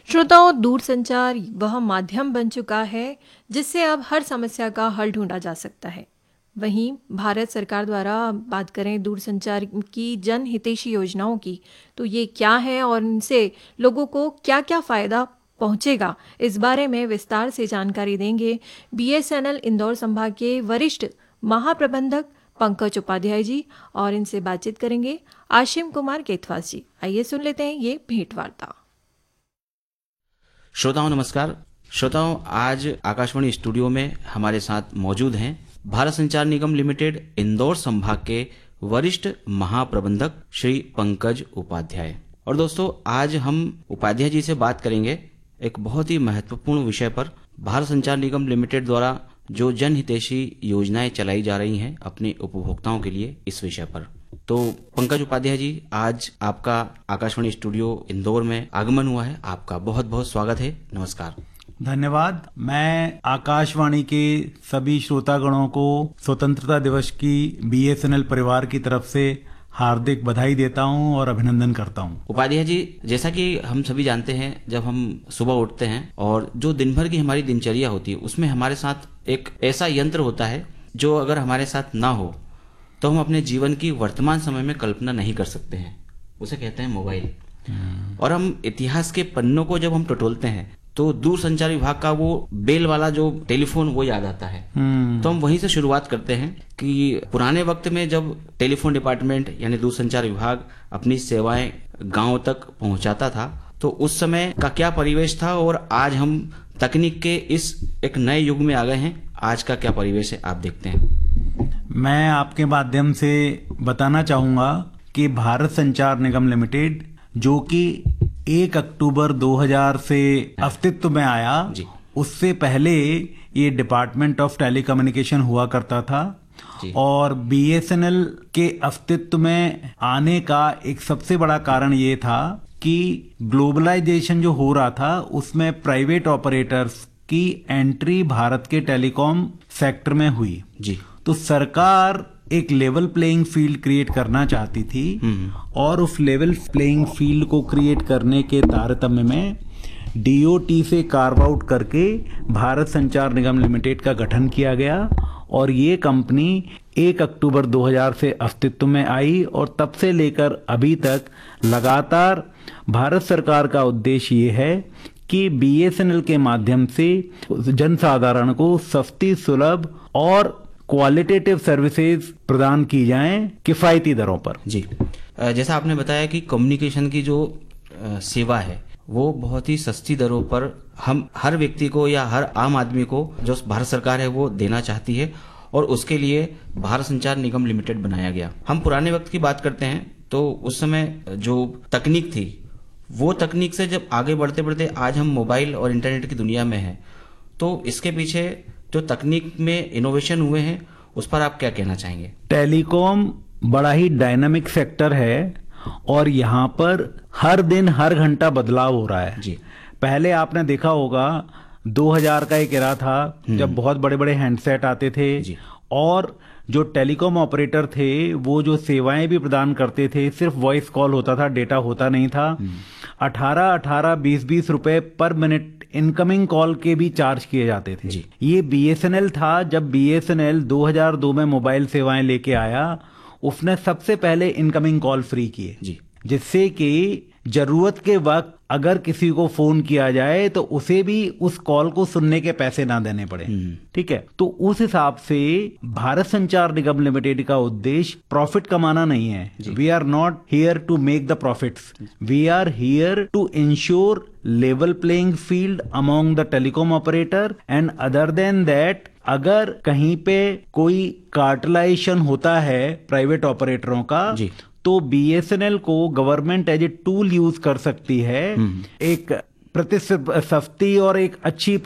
श्रोताओं, दूरसंचार वह माध्यम बन चुका है जिससे अब हर समस्या का हल ढूंढा जा सकता है। वहीं भारत सरकार द्वारा बात करें दूरसंचार की जन हितैषी योजनाओं की, तो ये क्या है और इनसे लोगों को क्या क्या फ़ायदा पहुंचेगा, इस बारे में विस्तार से जानकारी देंगे बीएसएनएल इंदौर संभाग के वरिष्ठ महाप्रबंधक पंकज उपाध्याय जी, और इनसे बातचीत करेंगे आशिम कुमार केथवास जी। आइए सुन लेते हैं ये भेंट वार्ता। श्रोताओं नमस्कार। श्रोताओं, आज आकाशवाणी स्टूडियो में हमारे साथ मौजूद हैं भारत संचार निगम लिमिटेड इंदौर संभाग के वरिष्ठ महाप्रबंधक श्री पंकज उपाध्याय। और दोस्तों, आज हम उपाध्याय जी से बात करेंगे एक बहुत ही महत्वपूर्ण विषय पर, भारत संचार निगम लिमिटेड द्वारा जो जनहितैषी योजनाएं चलाई जा रही हैं अपने उपभोक्ताओं के लिए, इस विषय पर। तो पंकज उपाध्याय जी, आज आपका आकाशवाणी स्टूडियो इंदौर में आगमन हुआ है, आपका बहुत बहुत स्वागत है। नमस्कार। धन्यवाद। मैं आकाशवाणी के सभी श्रोतागणों को स्वतंत्रता दिवस की बीएसएनएल परिवार की तरफ से हार्दिक बधाई देता हूं और अभिनंदन करता हूं। उपाध्याय जी, जैसा कि हम सभी जानते हैं, जब हम सुबह उठते हैं और जो दिन भर की हमारी दिनचर्या होती है, उसमें हमारे साथ एक ऐसा यंत्र होता है जो अगर हमारे साथ ना हो तो हम अपने जीवन की वर्तमान समय में कल्पना नहीं कर सकते हैं। उसे कहते हैं मोबाइल। और हम इतिहास के पन्नों को जब हम टटोलते हैं तो दूरसंचार विभाग का वो बेल वाला जो टेलीफोन वो याद आता है। तो हम वहीं से शुरुआत करते हैं कि पुराने वक्त में जब टेलीफोन डिपार्टमेंट यानी दूरसंचार विभाग अपनी सेवाएं गांव तक पहुंचाता था, तो उस समय का क्या परिवेश था, और आज हम तकनीक के इस एक नए युग में आ गए हैं, आज का क्या परिवेश है, आप देखते हैं। मैं आपके माध्यम से बताना चाहूंगा कि भारत संचार निगम लिमिटेड, जो कि 1 अक्टूबर 2000 से अस्तित्व में आया, उससे पहले ये डिपार्टमेंट ऑफ टेलीकम्युनिकेशन हुआ करता था। और बीएसएनएल के अस्तित्व में आने का एक सबसे बड़ा कारण ये था कि ग्लोबलाइजेशन जो हो रहा था उसमें प्राइवेट ऑपरेटर्स की एंट्री भारत के टेलीकॉम सेक्टर में हुई। तो सरकार एक लेवल प्लेइंग फील्ड क्रिएट करना चाहती थी, और उस लेवल प्लेइंग फील्ड को क्रिएट करने के तारतम्य में डीओटी से कार्व आउट करके भारत संचार निगम लिमिटेड का गठन किया गया, और ये कंपनी 1 अक्टूबर 2000 से अस्तित्व में आई, और तब से लेकर अभी तक लगातार भारत सरकार का उद्देश्य ये है कि बीएसएनएल के माध्यम से जनसाधारण को सस्ती, सुलभ और क्वालिटेटिव सर्विसेज प्रदान की जाएं किफायती दरों पर। जी, जैसा आपने बताया कि कम्युनिकेशन की जो सेवा है वो बहुत ही सस्ती दरों पर हम हर व्यक्ति को या हर आम आदमी को जो भारत सरकार है वो देना चाहती है, और उसके लिए भारत संचार निगम लिमिटेड बनाया गया। हम पुराने वक्त की बात करते हैं तो उस समय जो तकनीक थी, वो तकनीक से जब आगे बढ़ते बढ़ते आज हम मोबाइल और इंटरनेट की दुनिया में हैं, तो इसके पीछे जो तकनीक में इनोवेशन हुए हैं उस पर आप क्या कहना चाहेंगे? टेलीकॉम बड़ा ही डायनामिक सेक्टर है, और यहाँ पर हर दिन हर घंटा बदलाव हो रहा है। जी। पहले आपने देखा होगा 2000 का एक एरा था जब बहुत बड़े बड़े हैंडसेट आते थे, और जो टेलीकॉम ऑपरेटर थे वो जो सेवाएं भी प्रदान करते थे, सिर्फ वॉइस कॉल होता था, डेटा होता नहीं था। 18-18, 20-20 रुपए पर मिनट इनकमिंग कॉल के भी चार्ज किए जाते थे। ये बीएसएनएल था। जब बीएसएनएल 2002 में मोबाइल सेवाएं लेके आया, उसने सबसे पहले इनकमिंग कॉल फ्री किए, जिससे कि जरूरत के वक्त अगर किसी को फोन किया जाए तो उसे भी उस कॉल को सुनने के पैसे ना देने पड़े। ठीक है, तो उस हिसाब से भारत संचार निगम लिमिटेड का उद्देश्य प्रॉफिट कमाना नहीं है। We are not here to make the profits, we are here to ensure level playing field among the telecom operator, and other than that अगर कहीं पे कोई कार्टेलाइजेशन होता है प्राइवेट ऑपरेटरों का, तो बीएसएनएल को government as a tool use कर सकती है, एक सस्ती और एक अच्छी